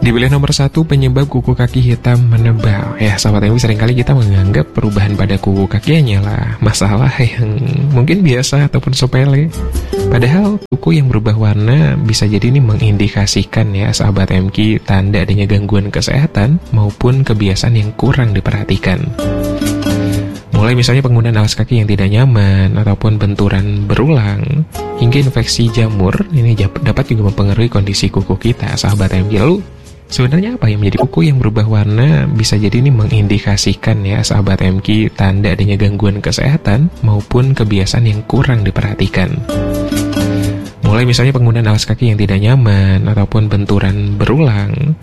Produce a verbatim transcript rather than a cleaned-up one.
Dipilih nomor satu, penyebab kuku kaki hitam menebal. Ya, sahabat M V, seringkali kita menganggap perubahan pada kuku kaki hanyalah masalah yang mungkin biasa ataupun sepele. Padahal kuku yang berubah warna bisa jadi ini mengindikasikan ya sahabat M K tanda adanya gangguan kesehatan maupun kebiasaan yang kurang diperhatikan. Mulai misalnya penggunaan alas kaki yang tidak nyaman ataupun benturan berulang hingga infeksi jamur, ini dapat juga mempengaruhi kondisi kuku kita sahabat M K. Lalu sebenarnya apa yang menjadi kuku yang berubah warna bisa jadi ini mengindikasikan ya sahabat M K tanda adanya gangguan kesehatan maupun kebiasaan yang kurang diperhatikan. Mulai misalnya penggunaan alas kaki yang tidak nyaman ataupun benturan berulang